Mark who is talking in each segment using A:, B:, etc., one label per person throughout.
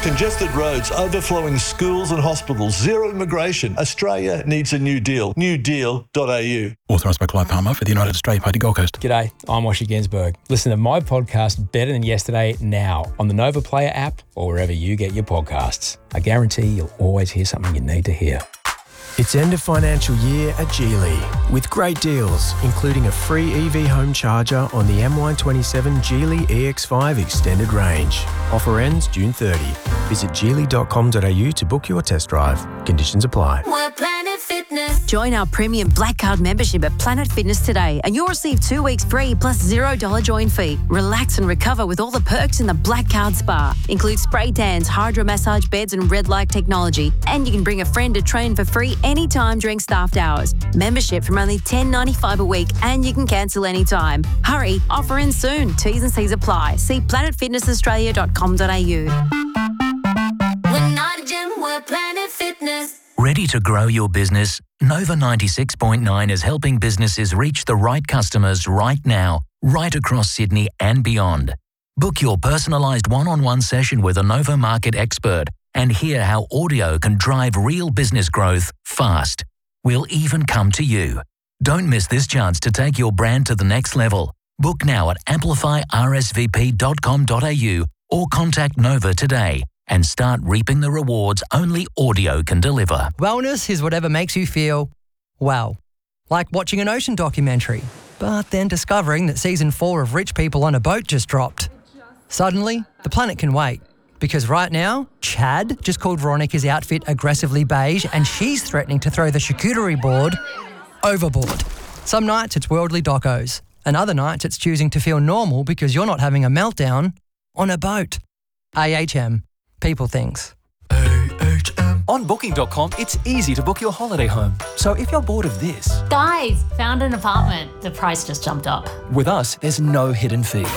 A: congested roads, overflowing schools and hospitals, zero immigration. Australia needs a new deal. newdeal.au.
B: Authorised by Clive Palmer for the United Australia Party Gold Coast.
C: G'day, I'm Washi Ginsberg. Listen to my podcast Better Than Yesterday now on the Nova Player app or wherever you get your podcasts. I guarantee you'll always hear something you need to hear.
D: It's end of financial year at Geely with great deals, including a free EV home charger on the MY27 Geely EX5 extended range. Offer ends June 30. Visit geely.com.au to book your test drive. Conditions apply.
E: We're Planet Fitness.
F: Join our premium Black Card membership at Planet Fitness today and you'll receive 2 weeks free plus $0 join fee. Relax and recover with all the perks in the Black Card Spa. Includes spray tans, hydro massage beds and red light technology. And you can bring a friend to train for free anytime during staffed hours. Membership from only $10.95 a week and you can cancel anytime. Hurry, offer ends soon. T's and C's apply. See planetfitnessaustralia.com.au.
E: We're not a gym, we're Planet Fitness.
G: Ready to grow your business? Nova 96.9 is helping businesses reach the right customers right now, right across Sydney and beyond. Book your personalised one-on-one session with a Nova market expert and hear how audio can drive real business growth fast. We'll even come to you. Don't miss this chance to take your brand to the next level. Book now at amplifyrsvp.com.au or contact Nova today and start reaping the rewards only audio can deliver.
H: Wellness is whatever makes you feel well. Like watching an ocean documentary, but then discovering that season 4 of Rich People on a Boat just dropped. Suddenly, the planet can wait. Because right now, Chad just called Veronica's outfit aggressively beige and she's threatening to throw the charcuterie board overboard. Some nights it's worldly docos, and other nights it's choosing to feel normal because you're not having a meltdown on a boat. AHM. People things.
I: On Booking.com, it's easy to book your holiday home. So if you're bored of this...
J: Guys, found an apartment. The price just jumped up.
I: With us, there's no hidden fees.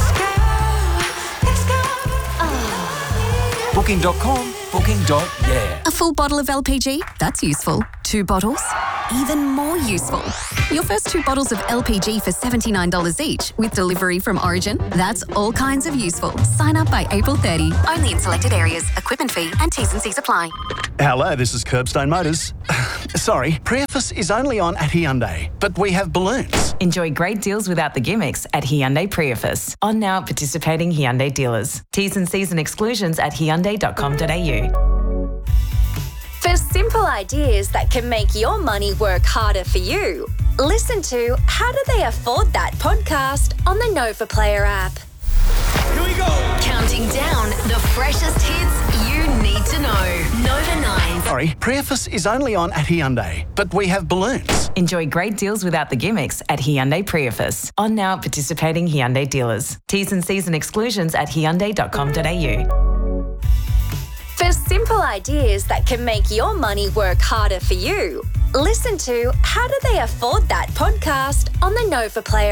I: Booking.com, booking.yeah.
K: A full bottle of LPG? That's useful. 2 bottles? Even more useful. Your first 2 bottles of LPG for $79 each with delivery from Origin. That's all kinds of useful. Sign up by April 30. Only in selected areas. Equipment fee and T's and C's apply.
L: Hello, this is Curbstone Motors. Sorry, Prius is only on at Hyundai, but we have balloons.
M: Enjoy great deals without the gimmicks at Hyundai Prius. On now at participating Hyundai dealers. T's and C's and exclusions at hyundai.com.au.
F: For simple ideas that can make your money work harder for you, listen to How Do They Afford That podcast on the Nova Player app.
E: Here we go.
F: Counting down the freshest hits you need to know. Nova 9.
L: Sorry, Prius is only on at Hyundai, but we have balloons.
M: Enjoy great deals without the gimmicks at Hyundai Prius. On now at participating Hyundai dealers. T's and C's and exclusions at hyundai.com.au.
F: For simple ideas that can make your money work harder for you, listen to How Do They Afford That podcast on the Nova Player